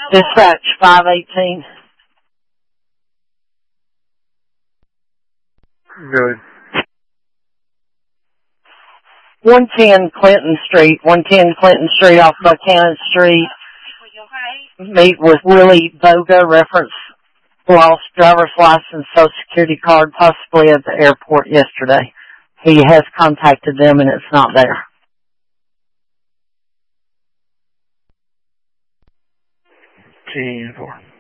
Dispatch 518. Good. 110 Clinton Street off Buchanan Street. Meet with Willie Boga, reference lost driver's license, social security card, possibly at the airport yesterday. He has contacted them and it's not there. 10-4.